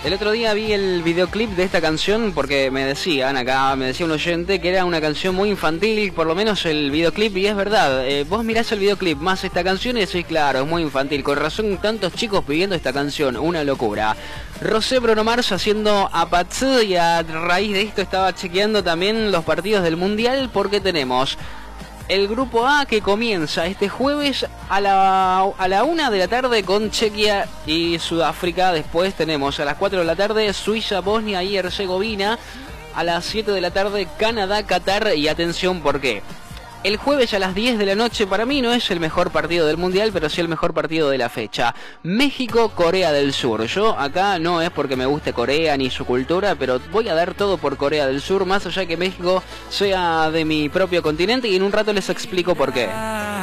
El otro día vi el videoclip de esta canción porque me decía un oyente que era una canción muy infantil, por lo menos el videoclip, y es verdad, vos mirás el videoclip más esta canción y decís, claro, es muy infantil, con razón tantos chicos pidiendo esta canción, una locura. José Bruno Mars haciendo Apatzú, y a raíz de esto estaba chequeando también los partidos del Mundial porque tenemos el grupo A que comienza este jueves a la 1 de la tarde con Chequia y Sudáfrica. Después tenemos a las 4 de la tarde Suiza, Bosnia y Herzegovina. A las 7 de la tarde Canadá, Qatar. Y atención, ¿por qué? El jueves a las 10 de la noche para mí no es el mejor partido del Mundial, pero sí el mejor partido de la fecha. México, Corea del Sur. Yo acá no es porque me guste Corea ni su cultura, pero voy a dar todo por Corea del Sur, más allá que México sea de mi propio continente, y en un rato les explico por qué.